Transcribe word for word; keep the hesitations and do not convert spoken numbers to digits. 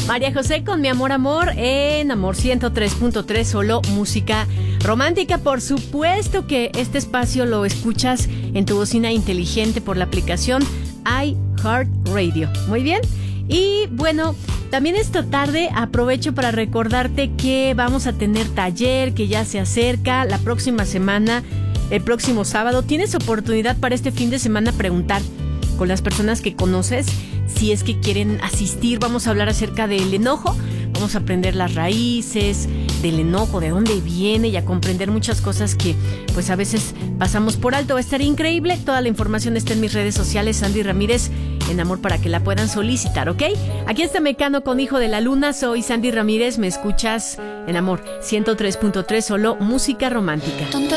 María José con Mi Amor Amor en Amor ciento tres punto tres, solo música romántica. Por supuesto que este espacio lo escuchas en tu bocina inteligente por la aplicación iHeartRadio. Muy bien. Y bueno, también esta tarde aprovecho para recordarte que vamos a tener taller que ya se acerca la próxima semana, el próximo sábado. Tienes oportunidad para este fin de semana preguntar con las personas que conoces si es que quieren asistir. Vamos a hablar acerca del enojo, vamos a aprender las raíces del enojo, de dónde viene y a comprender muchas cosas que pues a veces pasamos por alto. Va a estar increíble. Toda la información está en mis redes sociales, Sandy Ramírez en Amor, para que la puedan solicitar, ¿ok? Aquí está Mecano con Hijo de la Luna. Soy Sandy Ramírez, me escuchas en Amor ciento tres punto tres, solo música romántica.